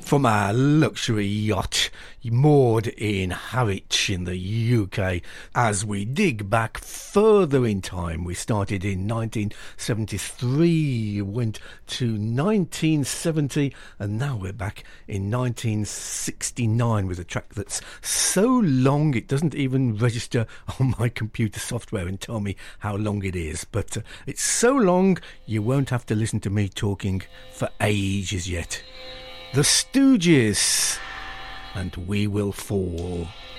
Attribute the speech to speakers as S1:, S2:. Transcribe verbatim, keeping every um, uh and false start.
S1: from our luxury yacht moored in Harwich in the U K. As we dig back further in time, we started in nineteen seventy-three, went to nineteen seventy, and now we're back in nineteen sixty-nine with a track that's so long it doesn't even register on my computer software and tell me how long it is. But uh, it's so long you won't have to listen to me talking for ages yet. The Stooges and We Will Fall.